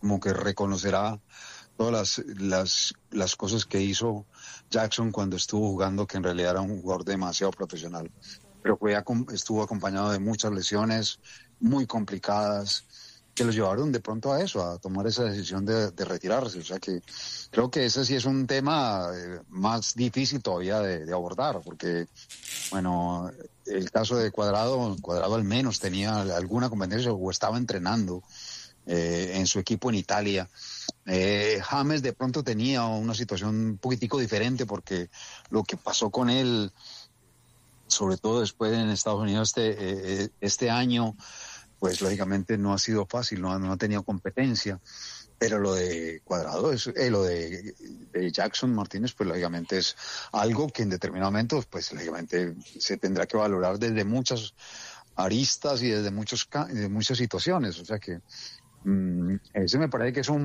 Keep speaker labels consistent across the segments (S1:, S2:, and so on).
S1: como que reconocerá todas las cosas que hizo Jackson cuando estuvo jugando, que en realidad era un jugador demasiado profesional. Pero estuvo acompañado de muchas lesiones muy complicadas que lo llevaron de pronto a eso, a tomar esa decisión de retirarse. O sea que creo que ese sí es un tema más difícil todavía de abordar, porque, bueno, el caso de Cuadrado al menos tenía alguna competencia o estaba entrenando en su equipo en Italia. James de pronto tenía una situación un poquitico diferente, porque lo que pasó con él, sobre todo después en Estados Unidos este año, pues lógicamente no ha sido fácil, no ha tenido competencia. Pero lo de Cuadrado, lo de Jackson Martínez, pues lógicamente es algo que en determinado momento, pues lógicamente se tendrá que valorar desde muchas aristas y desde muchas situaciones. O sea que ese me parece que es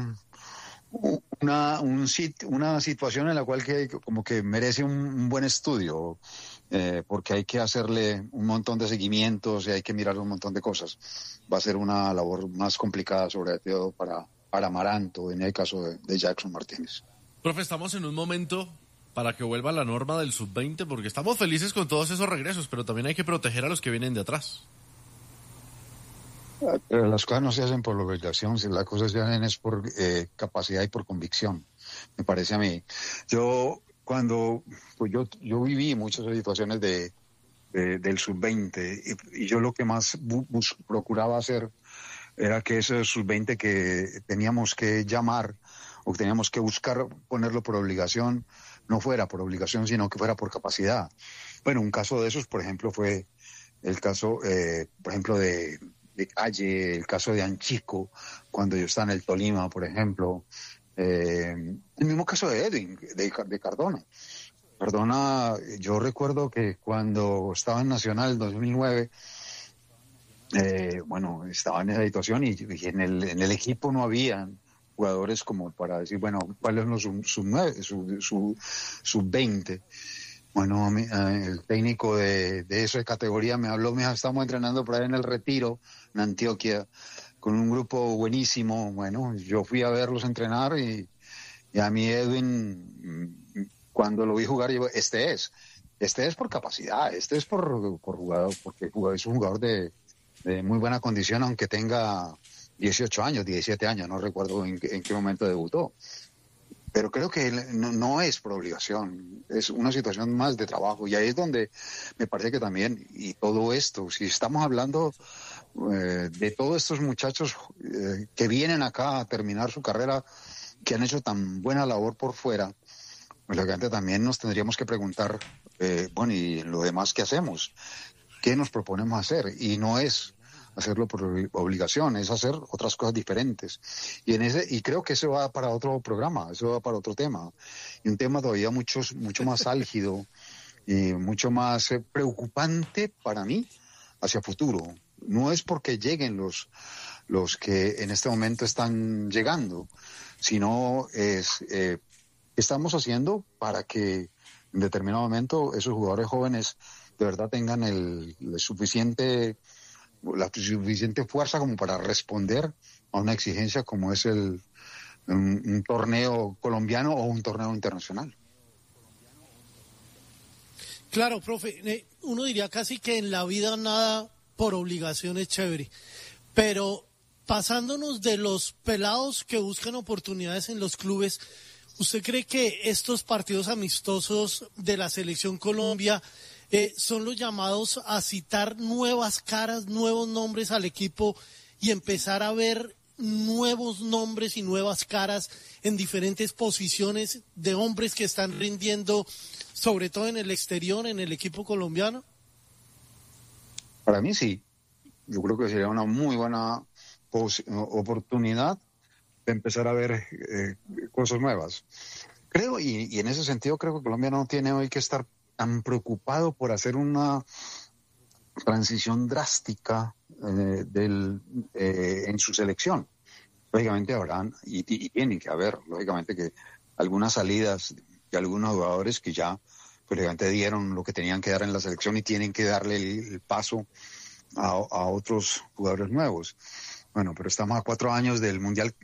S1: una situación en la cual que como que merece un buen estudio, porque hay que hacerle un montón de seguimientos y hay que mirar un montón de cosas. Va a ser una labor más complicada, sobre todo para Amaranto, en el caso de Jackson Martínez.
S2: Profe, estamos en un momento para que vuelva la norma del sub-20, porque estamos felices con todos esos regresos, pero también hay que proteger a los que vienen de atrás.
S1: Pero las cosas no se hacen por obligación, las cosas se hacen es por capacidad y por convicción, me parece a mí. Yo viví muchas situaciones del sub-20 y yo lo que más procuraba hacer era que ese sub-20 que teníamos que llamar o que teníamos que buscar ponerlo por obligación, no fuera por obligación, sino que fuera por capacidad. Bueno, un caso de esos, por ejemplo, fue el caso, por ejemplo, de Calle, el caso de Anchico, cuando yo estaba en el Tolima, por ejemplo, el mismo caso de Edwin, de Cardona. Cardona, yo recuerdo que cuando estaba en Nacional en 2009, estaba en esa situación y en el equipo no había jugadores como para decir, bueno, ¿cuál es sub-20? Bueno, el técnico de esa categoría me habló, me dijo, estamos entrenando por ahí en el Retiro, en Antioquia, con un grupo buenísimo. Bueno, yo fui a verlos entrenar y a mí Edwin, cuando lo vi jugar, yo, este es por capacidad, este es por jugador, porque es un jugador de muy buena condición, aunque tenga 18 años, 17 años, no recuerdo en qué momento debutó. Pero creo que no es por obligación, es una situación más de trabajo. Y ahí es donde me parece que también, y todo esto, si estamos hablando de todos estos muchachos que vienen acá a terminar su carrera, que han hecho tan buena labor por fuera, pues lógicamente también nos tendríamos que preguntar, ¿y lo demás qué hacemos? ¿Qué nos proponemos hacer? Y no es hacerlo por obligación, es hacer otras cosas diferentes. Y creo que eso va para otro programa, eso va para otro tema. Y un tema todavía mucho más álgido y mucho más preocupante para mí hacia futuro. No es porque lleguen los que en este momento están llegando, sino es qué estamos haciendo para que en determinado momento esos jugadores jóvenes de verdad tengan la suficiente fuerza como para responder a una exigencia como es un torneo colombiano o un torneo internacional.
S3: Claro, profe, uno diría casi que en la vida nada por obligación es chévere, pero pasándonos de los pelados que buscan oportunidades en los clubes, ¿usted cree que estos partidos amistosos de la Selección Colombia son los llamados a citar nuevas caras, nuevos nombres al equipo y empezar a ver nuevos nombres y nuevas caras en diferentes posiciones de hombres que están rindiendo, sobre todo en el exterior, en el equipo colombiano?
S1: Para mí sí. Yo creo que sería una muy buena oportunidad de empezar a ver cosas nuevas. Creo, y en ese sentido creo que Colombia no tiene hoy que estar tan preocupado por hacer una transición drástica en su selección. Lógicamente habrán, y tienen que haber, lógicamente, que algunas salidas de algunos jugadores que ya, pues, lógicamente dieron lo que tenían que dar en la selección y tienen que darle el paso a otros jugadores nuevos. Bueno, pero estamos a 4 años del Mundial